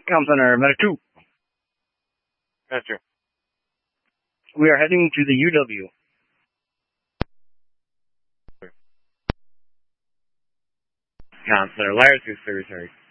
Comm Center, Medic 2. That's true. We are heading to the UW. Comm Center, Liar 233.